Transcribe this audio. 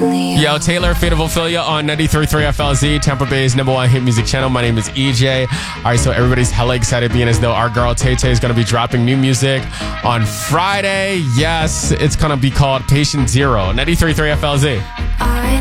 Yo, Taylor, Fate of Ophelia on 93.3 FLZ, Tampa Bay's #1 hit music channel. My name is EJ. All right, so everybody's hella excited, being as though our girl Tay Tay is going to be dropping new music on Friday. Yes, it's going to be called Patient Zero. 93.3 FLZ. I